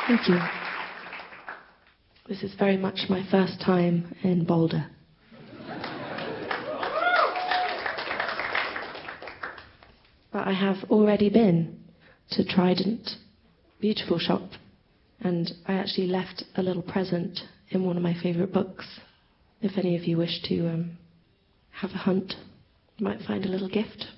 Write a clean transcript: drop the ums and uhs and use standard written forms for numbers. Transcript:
Thank you. This is very much my first time in Boulder. But I have already been to Trident, beautiful shop, and I actually left a little present in one of my favourite books. If any of you wish to have a hunt, you might find a little gift.